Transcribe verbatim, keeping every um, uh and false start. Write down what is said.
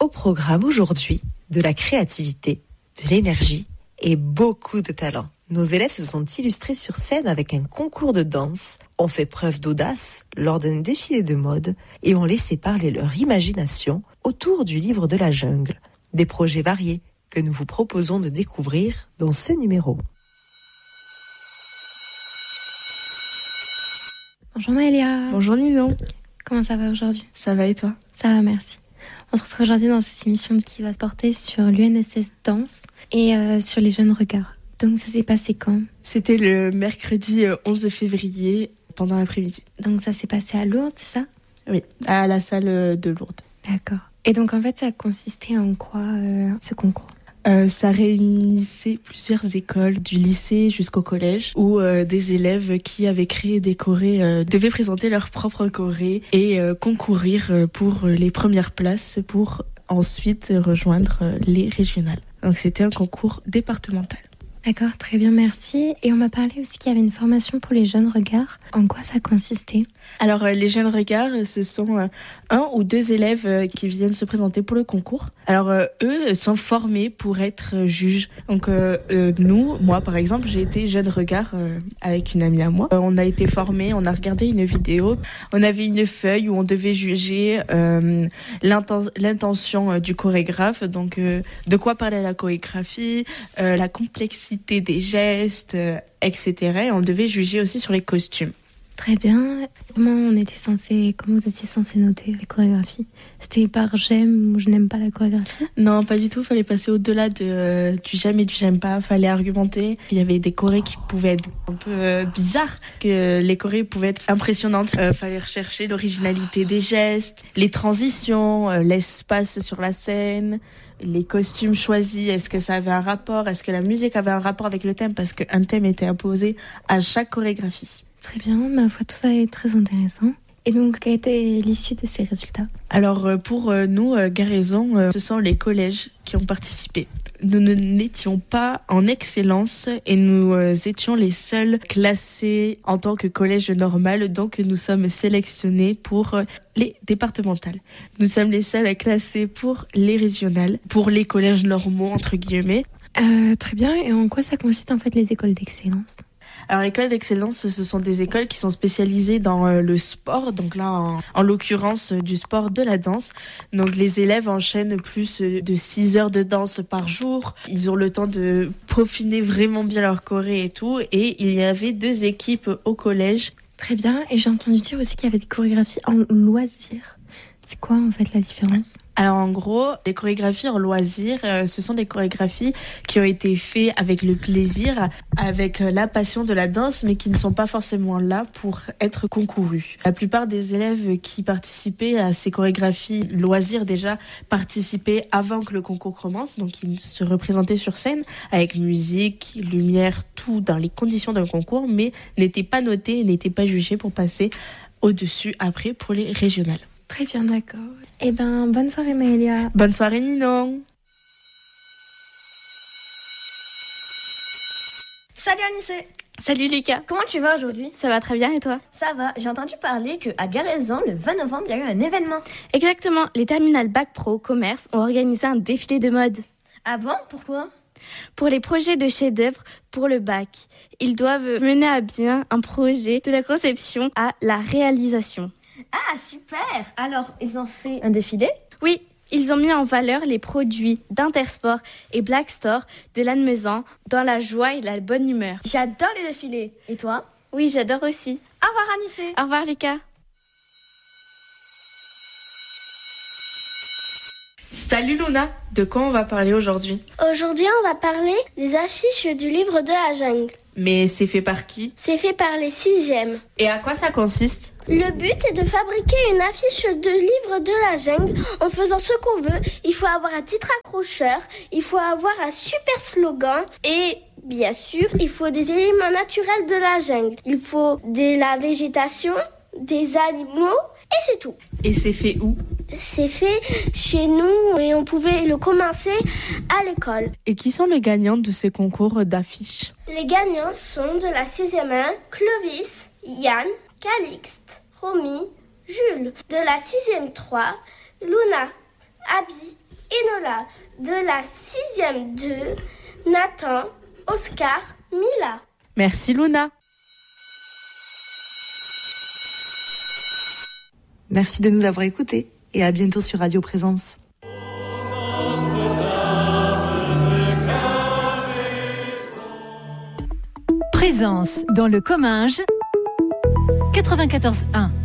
Au programme aujourd'hui, de la créativité, de l'énergie et beaucoup de talent. Nos élèves se sont illustrés sur scène avec un concours de danse, ont fait preuve d'audace lors d'un défilé de mode et ont laissé parler leur imagination autour du livre de la jungle. Des projets variés que nous vous proposons de découvrir dans ce numéro. Bonjour Maëlia. Bonjour Ninon. Comment ça va aujourd'hui ? Ça va et toi ? Ça va, merci. On se retrouve aujourd'hui dans cette émission qui va se porter sur l'U N S S Danse et euh, sur les jeunes regards. Donc ça s'est passé quand ? C'était le mercredi onze février pendant l'après-midi. Donc ça s'est passé à Lourdes, c'est ça ? Oui, à la salle de Lourdes. D'accord. Et donc en fait ça consistait en quoi euh, ce concours ? Euh, ça réunissait plusieurs écoles, du lycée jusqu'au collège, où euh, des élèves qui avaient créé des chorés euh, devaient présenter leur propre choré et euh, concourir euh, pour les premières places pour ensuite rejoindre euh, les régionales. Donc c'était un concours départemental. D'accord, très bien, merci. Et on m'a parlé aussi qu'il y avait une formation pour les jeunes regards. En quoi ça consistait ? Alors, euh, les jeunes regards, ce sont euh, un ou deux élèves euh, qui viennent se présenter pour le concours. Alors, euh, eux sont formés pour être euh, juges. Donc, euh, euh, nous, moi par exemple, j'ai été jeune regard euh, avec une amie à moi. Euh, on a été formés, on a regardé une vidéo. On avait une feuille où on devait juger euh, l'inten- l'intention euh, du chorégraphe. Donc, euh, de quoi parlait la chorégraphie, euh, la complexité des gestes, euh, et cetera. Et on devait juger aussi sur les costumes. Très bien. Comment on était censé, comment vous étiez censé noter les chorégraphies ? C'était par j'aime ou je n'aime pas la chorégraphie ? Non, pas du tout. Il fallait passer au-delà de, euh, du j'aime et du j'aime pas. Il fallait argumenter. Il y avait des chorés qui pouvaient être un peu euh, bizarres, que les chorés pouvaient être impressionnantes. Il euh, fallait rechercher l'originalité des gestes, les transitions, euh, l'espace sur la scène, les costumes choisis. Est-ce que ça avait un rapport ? Est-ce que la musique avait un rapport avec le thème ? Parce qu'un thème était imposé à chaque chorégraphie. Très bien, ma foi, tout ça est très intéressant. Et donc, quelle était l'issue de ces résultats ? Alors, pour nous, Garaison, ce sont les collèges qui ont participé. Nous n'étions pas en excellence et nous étions les seuls classés en tant que collège normal. Donc, nous sommes sélectionnés pour les départementales. Nous sommes les seuls classés pour les régionales, pour les collèges normaux, entre guillemets. Euh, très bien, et en quoi ça consiste en fait les écoles d'excellence ? Alors, écoles d'excellence, ce sont des écoles qui sont spécialisées dans euh, le sport, donc là, en, en l'occurrence, euh, du sport de la danse. Donc, les élèves enchaînent plus euh, de six heures de danse par jour. Ils ont le temps de peaufiner vraiment bien leur choré et tout. Et il y avait deux équipes au collège. Très bien, et j'ai entendu dire aussi qu'il y avait des chorégraphies en loisirs. C'est quoi en fait la différence ? Alors en gros, les chorégraphies en loisirs, euh, ce sont des chorégraphies qui ont été faites avec le plaisir, avec euh, la passion de la danse, mais qui ne sont pas forcément là pour être concourues. La plupart des élèves qui participaient à ces chorégraphies loisirs déjà participaient avant que le concours commence, donc ils se représentaient sur scène avec musique, lumière, tout dans les conditions d'un concours, mais n'étaient pas notés et n'étaient pas jugés pour passer au-dessus après pour les régionales. Très bien, d'accord. Eh ben, bonne soirée Maëlia. Bonne soirée Ninon. Salut Anissé. Salut Lucas. Comment tu vas aujourd'hui ? Ça va très bien et toi ? Ça va, j'ai entendu parler qu'à Garaison, le vingt novembre, il y a eu un événement. Exactement, les terminales Bac Pro Commerce ont organisé un défilé de mode. Ah bon ? Pourquoi ? Pour les projets de chef-d'œuvre pour le bac, ils doivent mener à bien un projet de la conception à la réalisation. Ah, super! Alors, ils ont fait un défilé ? Oui, ils ont mis en valeur les produits d'Intersport et Black Store de Lannemezan dans la joie et la bonne humeur. J'adore les défilés. Et toi ? Oui, j'adore aussi. Au revoir Anissé. Au revoir Lucas. Salut Luna, de quoi on va parler aujourd'hui ? Aujourd'hui, on va parler des affiches du livre de la jungle. Mais c'est fait par qui ? C'est fait par les sixièmes. Et à quoi ça consiste ? Le but est de fabriquer une affiche de livre de la jungle en faisant ce qu'on veut. Il faut avoir un titre accrocheur, il faut avoir un super slogan et bien sûr, il faut des éléments naturels de la jungle. Il faut de la végétation, des animaux et c'est tout. Et c'est fait où ? C'est fait chez nous et on pouvait le commencer à l'école. Et qui sont les gagnants de ces concours d'affiches ? Les gagnants sont de la sixième un, Clovis, Yann, Calixte, Romy, Jules. De la sixième trois, Luna, Abby, Enola. De la sixième deux, Nathan, Oscar, Mila. Merci Luna. Merci de nous avoir écoutés et à bientôt sur Radio Présence. Présence dans le Comminges quatre-vingt-quatorze un.